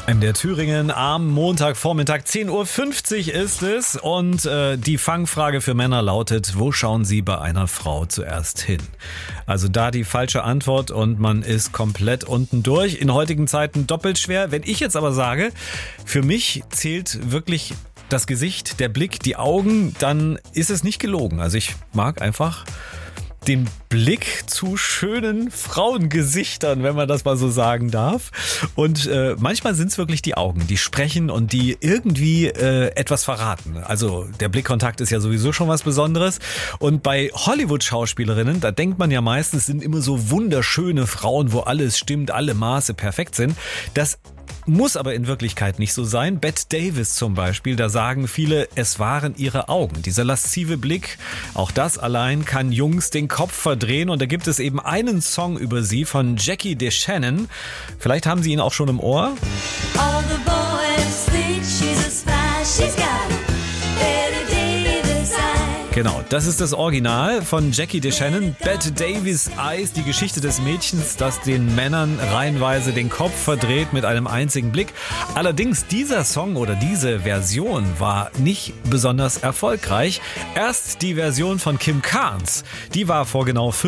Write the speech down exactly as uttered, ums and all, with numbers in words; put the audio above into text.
M D R Thüringen am Montagvormittag, zehn Uhr fünfzig ist es und äh, die Fangfrage für Männer lautet, wo schauen Sie bei einer Frau zuerst hin? Also da die falsche Antwort und man ist komplett unten durch. In heutigen Zeiten doppelt schwer. Wenn ich jetzt aber sage, für mich zählt wirklich das Gesicht, der Blick, die Augen, dann ist es nicht gelogen. Also ich mag einfach den Blick zu schönen Frauengesichtern, wenn man das mal so sagen darf. Und äh, manchmal sind es wirklich die Augen, die sprechen und die irgendwie äh, etwas verraten. Also der Blickkontakt ist ja sowieso schon was Besonderes. Und bei Hollywood-Schauspielerinnen, da denkt man ja meistens, sind immer so wunderschöne Frauen, wo alles stimmt, alle Maße perfekt sind. Das muss aber in Wirklichkeit nicht so sein. Bette Davis zum Beispiel, da sagen viele, es waren ihre Augen. Dieser laszive Blick, auch das allein kann Jungs den Kopf verdrehen. Und da gibt es eben einen Song über sie von Jackie DeShannon. Vielleicht haben Sie ihn auch schon im Ohr. All the boys think she's a spy, she's got Bette Davis eyes. Genau, das ist das Original von Jackie DeShannon. Bette Davis Eyes, die Geschichte des Mädchens, das den Männern reihenweise den Kopf verdreht mit einem einzigen Blick. Allerdings dieser Song oder diese Version war nicht besonders erfolgreich. Erst die Version von Kim Carnes, die war vor genau